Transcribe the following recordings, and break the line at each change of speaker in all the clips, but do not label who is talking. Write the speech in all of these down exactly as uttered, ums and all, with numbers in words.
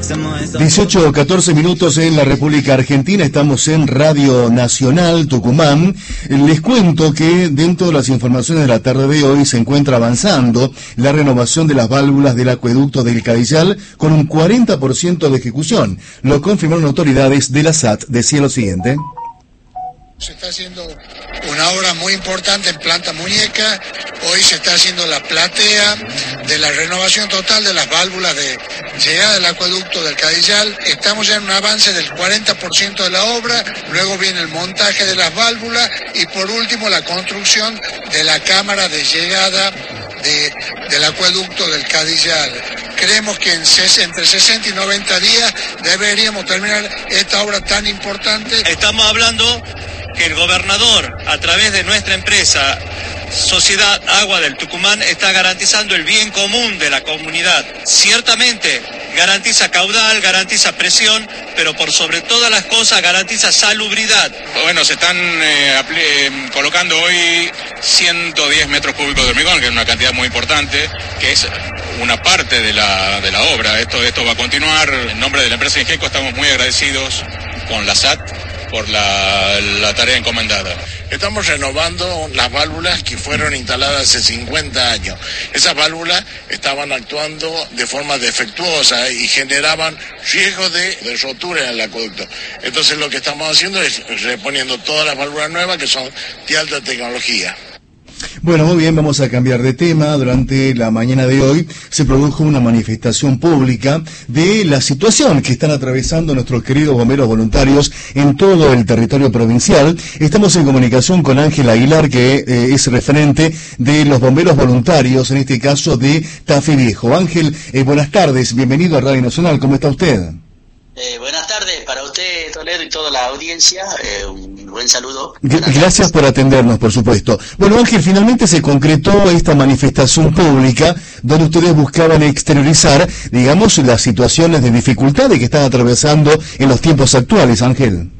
dieciocho o catorce minutos en la República Argentina, estamos en Radio Nacional Tucumán. Les cuento que dentro de las informaciones de la tarde de hoy se encuentra avanzando la renovación de las válvulas del acueducto del Cadillal con un cuarenta por ciento de ejecución. Lo confirmaron autoridades de la S A T. Decía lo siguiente.
Se está haciendo una obra muy importante en Planta Muñeca. Hoy se está haciendo la platea de la renovación total de las válvulas de llegada del acueducto del Cadillal. Estamos ya en un avance del cuarenta por ciento de la obra, luego viene el montaje de las válvulas y por último la construcción de la cámara de llegada de, del acueducto del Cadillal. Creemos que en ses, entre sesenta y noventa días deberíamos terminar esta obra tan importante.
Estamos hablando que el gobernador, a través de nuestra empresa Sociedad Agua del Tucumán, está garantizando el bien común de la comunidad. Ciertamente garantiza caudal, garantiza presión, pero por sobre todas las cosas garantiza salubridad.
Bueno, se están eh, apl- colocando hoy ciento diez metros cúbicos de hormigón, que es una cantidad muy importante, que es una parte de la, de la obra. Esto, esto va a continuar. En nombre de la empresa Ingeco estamos muy agradecidos con la S A T por la, la tarea encomendada.
Estamos renovando las válvulas que fueron instaladas hace cincuenta años. Esas válvulas estaban actuando de forma defectuosa y generaban riesgo de, de rotura en el acueducto. Entonces lo que estamos haciendo es reponiendo todas las válvulas nuevas que son de alta tecnología.
Bueno, muy bien, vamos a cambiar de tema. Durante la mañana de hoy se produjo una manifestación pública de la situación que están atravesando nuestros queridos bomberos voluntarios en todo el territorio provincial. Estamos en comunicación con Ángel Aguilar, que eh, es referente de los bomberos voluntarios, en este caso de Tafí Viejo. Ángel, eh, buenas tardes, bienvenido a Radio Nacional, ¿cómo está usted?
Eh, buenas tardes para usted, Toledo, y toda la audiencia. Eh, un buen saludo.
Gracias por atendernos, por supuesto. Bueno, Ángel, finalmente se concretó esta manifestación pública donde ustedes buscaban exteriorizar, digamos, las situaciones de dificultades que están atravesando en los tiempos actuales, Ángel.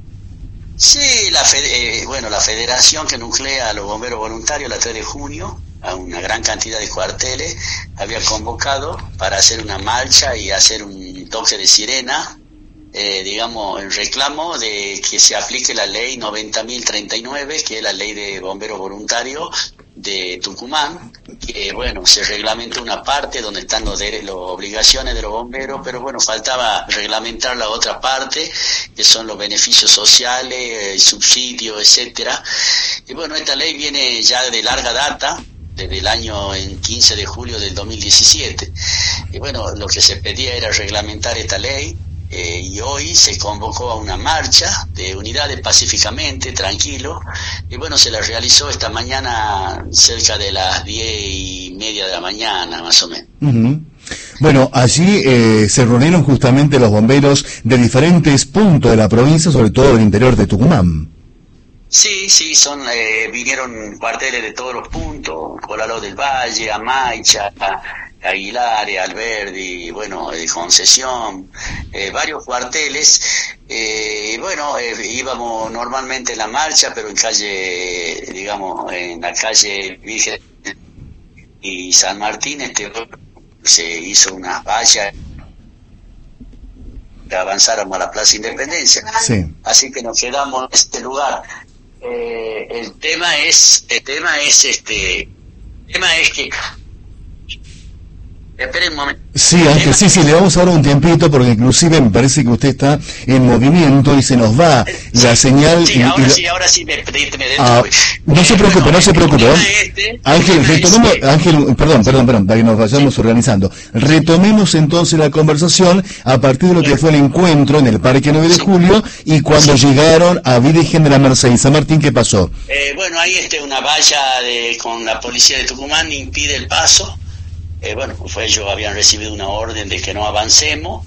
Sí, la fede- eh, bueno, la federación que nuclea a los bomberos voluntarios, la tres de junio, a una gran cantidad de cuarteles, había convocado para hacer una marcha y hacer un toque de sirena, eh, digamos, en reclamo de que se aplique la ley noventa mil treinta y nueve, que es la ley de bomberos voluntarios de Tucumán, que bueno, se reglamentó una parte donde están los de, las obligaciones de los bomberos, pero bueno, faltaba reglamentar la otra parte, que son los beneficios sociales, el subsidio, etcétera. Y bueno, esta ley viene ya de larga data, desde el año en quince de julio del dos mil diecisiete. Y bueno, lo que se pedía era reglamentar esta ley, eh, y hoy se convocó a una marcha de unidades pacíficamente, tranquilo, y bueno, se la realizó esta mañana cerca de las diez y media de la mañana, más o menos.
Uh-huh. Bueno, allí eh, se reunieron justamente los bomberos de diferentes puntos de la provincia, sobre todo del interior de Tucumán.
Sí, sí, son eh, vinieron cuarteles de todos los puntos, Colaló del Valle, Amaicha, Aguilar, Alberdi, bueno, eh, Concesión, eh, varios cuarteles. Eh, bueno, eh, íbamos normalmente en la marcha, pero en calle, digamos, en la calle Virgen y San Martín, este se hizo una valla que avanzáramos a la Plaza Independencia.
Sí.
Así que nos quedamos en este lugar. Eh, el tema es, el tema es este, el tema es que, esperen un momento.
Sí, Ángel, sí, sí, le vamos a dar un tiempito porque inclusive me parece que usted está en movimiento y se nos va la
sí,
señal.
Sí,
y,
ahora
y,
sí, ahora sí me, me, me
ah, no se preocupe,
bueno,
no se preocupe.
el
¿eh?
tema este,
Ángel,
el tema
retomemos,
este.
Ángel, perdón, perdón, perdón, para que nos vayamos sí. organizando. Retomemos entonces la conversación a partir de lo que fue el encuentro en el Parque nueve de
Sí.
julio y cuando sí. llegaron a Virgen de la Merced y San Martín, ¿qué pasó?
Eh, bueno, ahí este, una valla de, con la policía de Tucumán impide el paso. Eh, bueno, pues ellos habían recibido una orden de que no avancemos.